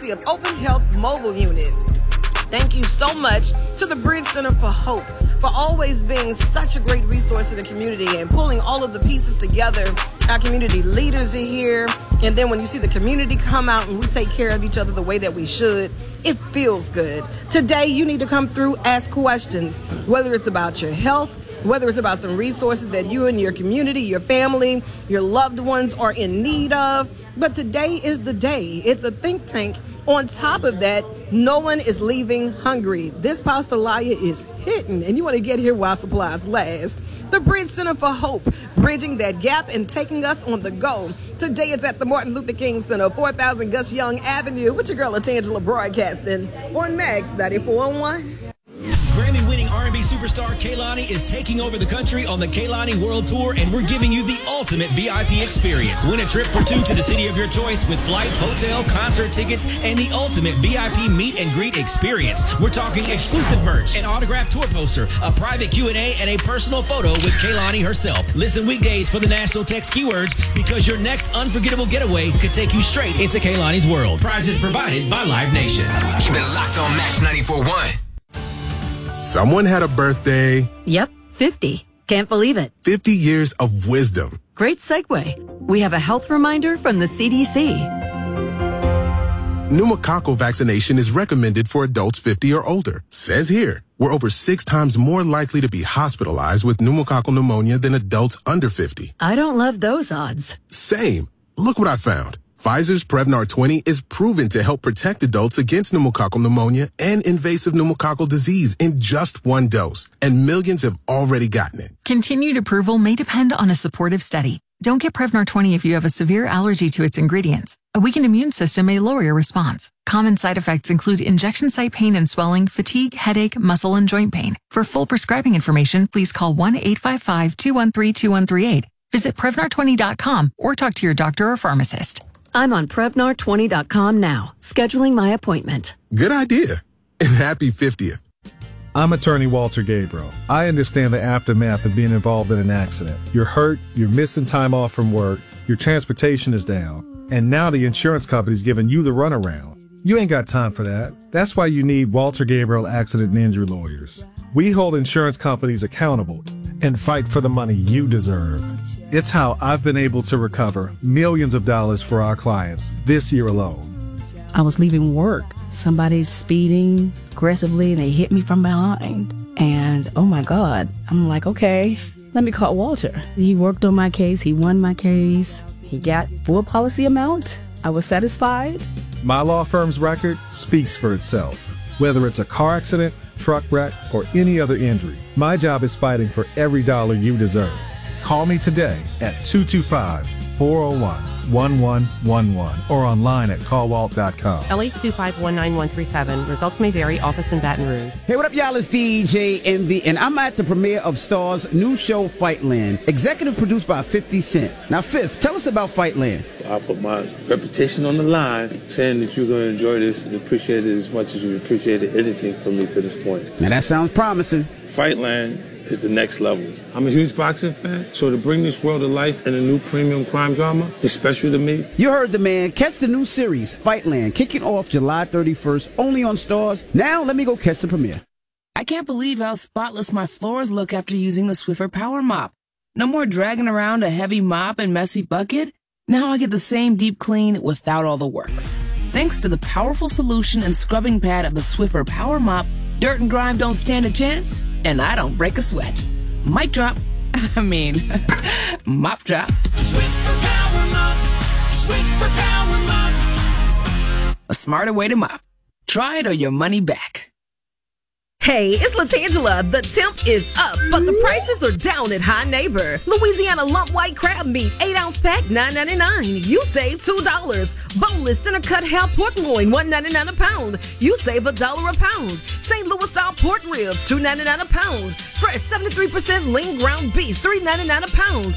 courtesy of Open Health Mobile Unit. Thank you so much to the Bridge Center for Hope for always being such a great resource in the community and pulling all of the pieces together. Our community leaders are here. And then when you see the community come out and we take care of each other the way that we should, it feels good. Today, you need to come through, ask questions, whether it's about your health, whether it's about some resources that you and your community, your family, your loved ones are in need of. But today is the day. It's a think tank. On top of that, no one is leaving hungry. This pastelaya is hitting, and you want to get here while supplies last. The Bridge Center for Hope, bridging that gap and taking us on the go. Today it's at the Martin Luther King Center, 4000 Gus Young Avenue, with your girl Latangela broadcasting on Max 94.1. Grammy-winning R&B superstar Kehlani is taking over the country on the Kehlani World Tour, and we're giving you the ultimate VIP experience. Win a trip for two to the city of your choice with flights, hotel, concert tickets, and the ultimate VIP meet and greet experience. We're talking exclusive merch, an autographed tour poster, a private Q&A, and a personal photo with Kehlani herself. Listen weekdays for the national text keywords, because your next unforgettable getaway could take you straight into Kehlani's world. Prizes provided by Live Nation. Keep it locked on Max 94.1. Someone had a birthday. Yep, 50. Can't believe it. 50 years of wisdom. Great segue. We have a health reminder from the CDC. Pneumococcal vaccination is recommended for adults 50 or older. Says here, we're over 6 times more likely to be hospitalized with pneumococcal pneumonia than adults under 50. I don't love those odds. Same. Look what I found. Pfizer's Prevnar 20 is proven to help protect adults against pneumococcal pneumonia and invasive pneumococcal disease in just 1 dose, and millions have already gotten it. Continued approval may depend on a supportive study. Don't get Prevnar 20 if you have a severe allergy to its ingredients. A weakened immune system may lower your response. Common side effects include injection site pain and swelling, fatigue, headache, muscle, and joint pain. For full prescribing information, please call 1-855-213-2138. Visit Prevnar20.com or talk to your doctor or pharmacist. I'm on Prevnar20.com now, scheduling my appointment. Good idea. And happy 50th. I'm attorney Walter Gabriel. I understand the aftermath of being involved in an accident. You're hurt, you're missing time off from work, your transportation is down, and now the insurance company's giving you the runaround. You ain't got time for that. That's why you need Walter Gabriel Accident and Injury Lawyers. We hold insurance companies accountable and fight for the money you deserve. It's how I've been able to recover millions of dollars for our clients this year alone. I was leaving work. Somebody's speeding aggressively and they hit me from behind. And oh my God, I'm like, okay, let me call Walter. He worked on my case. He won my case. He got full policy amount. I was satisfied. My law firm's record speaks for itself. Whether it's a car accident, truck wreck, or any other injury, my job is fighting for every dollar you deserve. Call me today at 225-401-1111 or online at callwalt.com. LA 2519137. Results may vary. Office in Baton Rouge. Hey, what up, y'all? It's DJ Envy, and I'm at the premiere of Star's new show, Fightland, executive produced by 50 Cent. Now, Fifth, tell us about Fightland. I put my reputation on the line, saying that you're going to enjoy this and appreciate it as much as you appreciated anything from me to this point. Now, that sounds promising. Fightland is the next level. I'm a huge boxing fan, so to bring this world to life in a new premium crime drama is special to me. You heard the man. Catch the new series, Fightland, kicking off July 31st, only on Stars. Now, let me go catch the premiere. I can't believe how spotless my floors look after using the Swiffer Power Mop. No more dragging around a heavy mop and messy bucket. Now I get the same deep clean without all the work. Thanks to the powerful solution and scrubbing pad of the Swiffer Power Mop, dirt and grime don't stand a chance, and I don't break a sweat. Mic drop. Mop drop. Swiffer Power Mop. Swiffer Power Mop. A smarter way to mop. Try it or your money back. Hey, it's Latangela. The temp is up, but the prices are down at High Neighbor. Louisiana lump white crab meat, 8-ounce pack, $9.99. You save $2. Boneless center cut half pork loin, $1.99 a pound. You save $1 a pound. St. Louis style pork ribs, $2.99 a pound. Fresh 73% lean ground beef, $3.99 a pound.